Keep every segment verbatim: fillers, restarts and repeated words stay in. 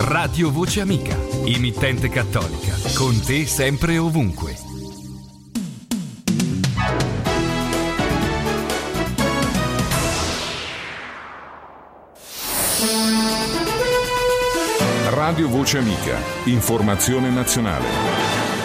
Radio Voce Amica, emittente cattolica, con te sempre e ovunque. Radio Voce Amica, informazione nazionale.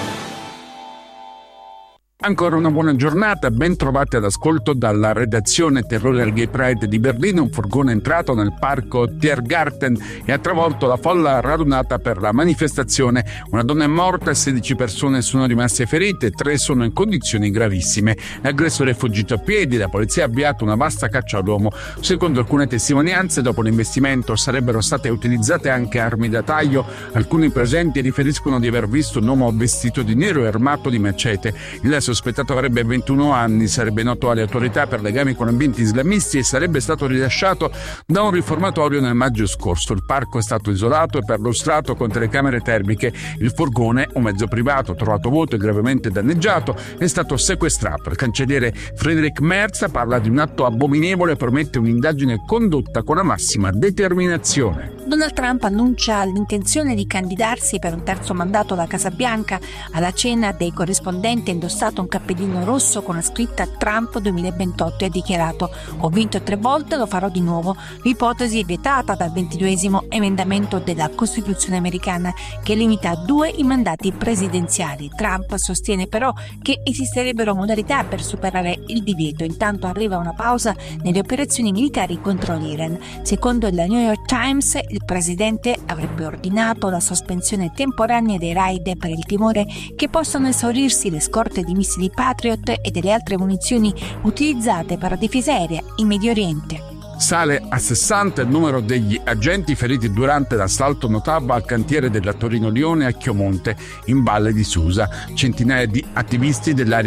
Ancora una buona giornata, ben trovati all'ascolto dalla redazione. Terrore al Gay Pride di Berlino, un furgone è entrato nel parco Tiergarten e ha travolto la folla radunata per la manifestazione. Una donna è morta e sedici persone sono rimaste ferite, tre sono in condizioni gravissime. L'aggressore è fuggito a piedi, la polizia ha avviato una vasta caccia all'uomo. Secondo alcune testimonianze, dopo l'investimento sarebbero state utilizzate anche armi da taglio. Alcuni presenti riferiscono di aver visto un uomo vestito di nero e armato di macete. Il sospettato avrebbe ventuno anni, sarebbe noto alle autorità per legami con ambienti islamisti e sarebbe stato rilasciato da un riformatorio nel maggio scorso. Il parco è stato isolato e perlustrato con telecamere termiche. Il furgone, un mezzo privato trovato vuoto e gravemente danneggiato, è stato sequestrato. Il cancelliere Friedrich Merz parla di un atto abominevole e promette un'indagine condotta con la massima determinazione. Donald Trump annuncia l'intenzione di candidarsi per un terzo mandato alla Casa Bianca. Alla cena dei corrispondenti ha indossato un cappellino rosso con la scritta Trump duemilaventotto e ha dichiarato: ho vinto tre volte, lo farò di nuovo. L'ipotesi è vietata dal ventiduesimo emendamento della Costituzione americana, che limita a due i mandati presidenziali. Trump sostiene però che esisterebbero modalità per superare il divieto. Intanto arriva una pausa nelle operazioni militari contro l'Iran. Secondo il New York Times, il presidente avrebbe ordinato la sospensione temporanea dei raid per il timore che possano esaurirsi le scorte di missili Patriot e delle altre munizioni utilizzate per la difesa aerea in Medio Oriente. Sale a sessanta il numero degli agenti feriti durante l'assalto Notava al cantiere della Torino Lione a Chiomonte, in Valle di Susa. Centinaia di attivisti dell'area